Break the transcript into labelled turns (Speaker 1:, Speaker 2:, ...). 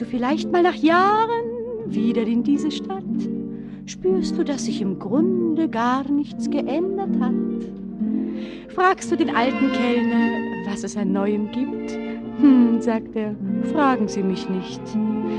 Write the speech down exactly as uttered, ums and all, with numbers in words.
Speaker 1: Kommst du vielleicht mal nach Jahren wieder in diese Stadt? Spürst du, dass sich im Grunde gar nichts geändert hat? Fragst du den alten Kellner, was es an Neuem gibt? Hm, sagt er, fragen Sie mich nicht.